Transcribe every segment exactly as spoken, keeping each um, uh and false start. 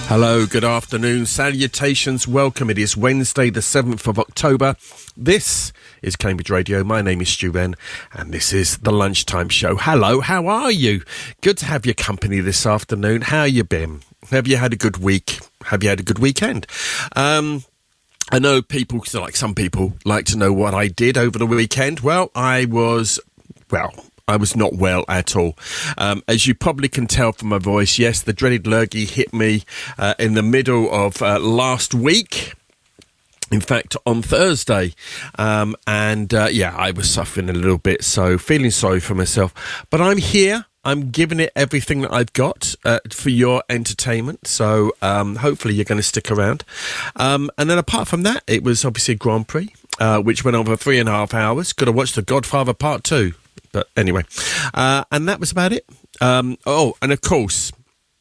Hello, good afternoon, salutations, welcome. It is Wednesday the seventh of October. This is Cambridge Radio. My name is Stu Wren and this is the Lunchtime Show. Hello, how are you? Good to have your company this afternoon. How you been? Have you had a good week? Have you had a good weekend? Um... I know people, like some people, like to know what I did over the weekend. Well, I was, well, I was not well at all. Um, as you probably can tell from my voice, yes, the dreaded lurgy hit me uh, in the middle of uh, last week. In fact, on Thursday. Um, and, uh, yeah, I was suffering a little bit, so feeling sorry for myself. But I'm here. I'm giving it everything that I've got uh, for your entertainment, so um, hopefully you're going to stick around. Um, and then apart from that, it was obviously a Grand Prix, uh, which went over three and a half hours. Could have watched The Godfather Part two, but anyway. Uh, and that was about it. Um, oh, and of course,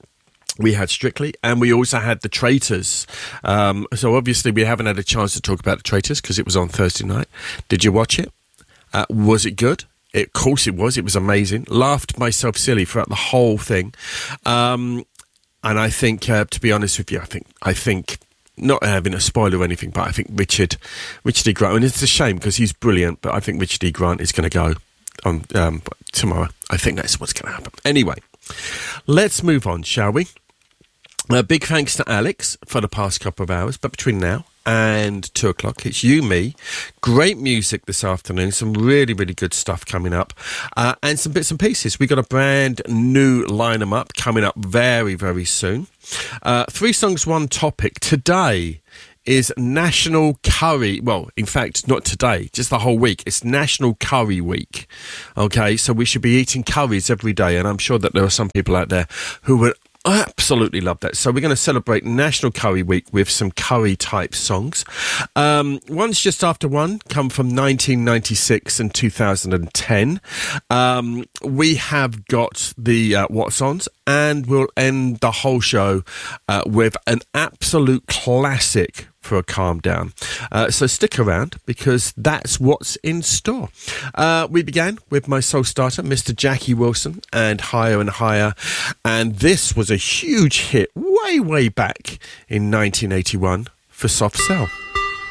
we had Strictly, and we also had The Traitors. Um, so obviously we haven't had a chance to talk about The Traitors because it was on Thursday night. Did you watch it? Uh, was it good? Of course it was. It was amazing. Laughed myself silly throughout the whole thing. Um, and I think, uh, to be honest with you, I think, I think, not having a spoiler or anything, but I think Richard, Richard E. Grant, and it's a shame because he's brilliant, but I think Richard E. Grant is going to go on um, tomorrow. I think that's what's going to happen. Anyway, let's move on, shall we? Uh, big thanks to Alex for the past couple of hours, but between now and two o'clock, it's you, me. Great music this afternoon. Some really, really good stuff coming up. Uh, and some bits and pieces. We got a brand new line 'em up coming up very, very soon. Uh, three songs, one topic. Today is National Curry. Well, in fact, not today, just the whole week. It's National Curry Week. Okay, so we should be eating curries every day. And I'm sure that there are some people out there who would absolutely love that. So we're going to celebrate National Curry Week with some curry type songs. Um, one's just after one, come from nineteen ninety-six and two thousand ten. Um, we have got the uh, What's-Ons, and we'll end the whole show uh, with an absolute classic for a calm down. Uh, so stick around because that's what's in store. Uh, we began with my soul starter, Mister Jackie Wilson, and Higher and Higher. And this was a huge hit way, way back in nineteen eighty-one for Soft Cell.